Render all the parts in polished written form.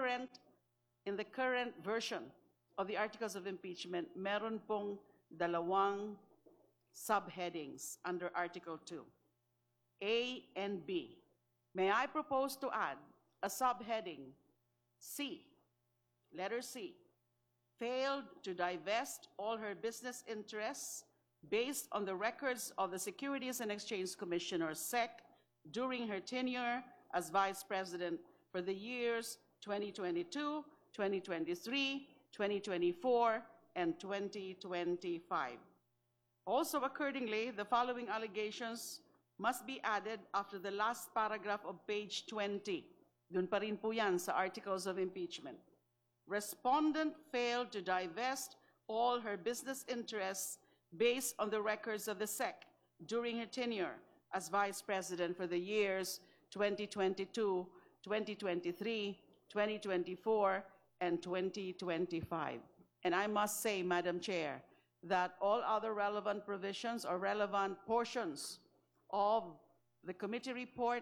current version of the Articles of Impeachment, meron pong dalawang subheadings under Article 2, A and B. May I propose to add a subheading C, letter C, failed to divest all her business interests based on the records of the Securities and Exchange Commission, or SEC, during her tenure as Vice President for the years 2022, 2023, 2024, and 2025. Also, accordingly, the following allegations must be added after the last paragraph of page 20. Dun pa rin po yan sa Articles of Impeachment. Respondent failed to divest all her business interests based on the records of the SEC during her tenure as Vice President for the years 2022, 2023, 2024, and 2025. And I must say, Madam Chair, that all other relevant provisions or relevant portions of the committee report,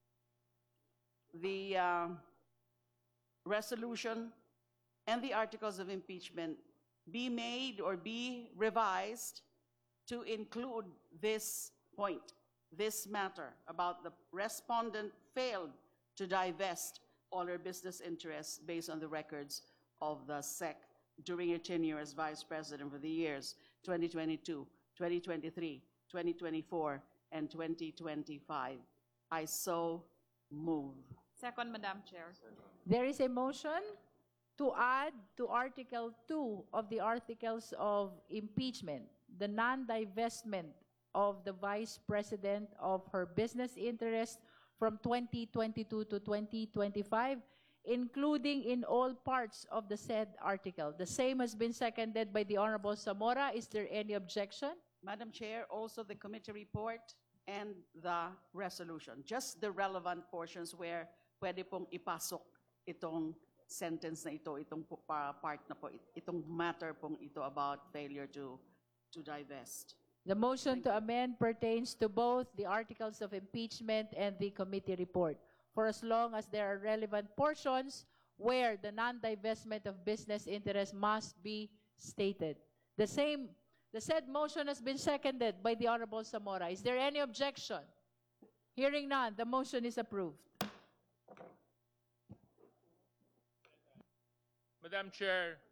the resolution, and the Articles of Impeachment be made or be revised to include this point, this matter about the respondent failed to divest all her business interests based on the records of the SEC during her tenure as Vice President for the years 2022, 2023, 2024, and 2025. I so move. Second, Madam Chair. There is a motion to add to Article 2 of the Articles of Impeachment the non-divestment of the Vice President of her business interests from 2022 to 2025, including in all parts of the said article. The same has been seconded by the Honorable Zamora. Is there any objection? Madam Chair, also the committee report and the resolution, just the relevant portions where pwede pong ipasok itong sentence na ito, itong part na po, itong matter pong ito about failure to divest. The motion to amend pertains to both the Articles of Impeachment and the committee report, for as long as there are relevant portions where the non-divestment of business interest must be stated. The said motion has been seconded by the Honorable Zamora. Is there any objection? Hearing none, the motion is approved. Madam Chair,